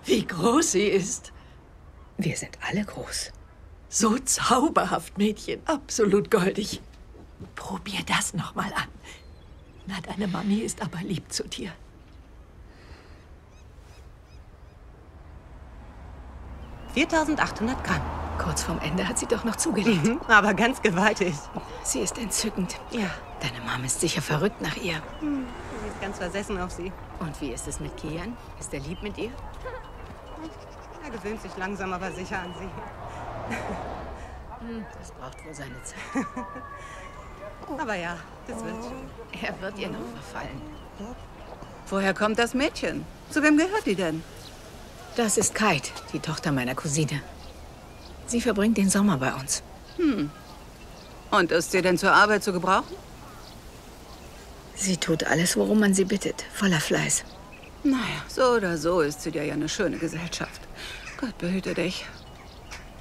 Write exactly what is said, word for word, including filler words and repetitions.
Wie groß sie ist. Wir sind alle groß. So zauberhaft, Mädchen. Absolut goldig. Probier das noch mal an. Na, deine Mami ist aber lieb zu dir. viertausendachthundert Gramm. Kurz vorm Ende hat sie doch noch zugelegt. Mhm, aber ganz gewaltig. Sie ist entzückend. Ja. Deine Mom ist sicher verrückt nach ihr. Hm, sie ist ganz versessen auf sie. Und wie ist es mit Kian? Ist er lieb mit ihr? Er gewöhnt sich langsam, aber sicher an sie. Hm, das braucht wohl seine Zeit. Aber ja, das wird schon. Er wird ihr noch verfallen. Woher kommt das Mädchen? Zu wem gehört die denn? Das ist Kate, die Tochter meiner Cousine. Sie verbringt den Sommer bei uns. Hm. Und ist sie denn zur Arbeit zu gebrauchen? Sie tut alles, worum man sie bittet. Voller Fleiß. Naja, so oder so ist sie dir ja eine schöne Gesellschaft. Gott behüte dich.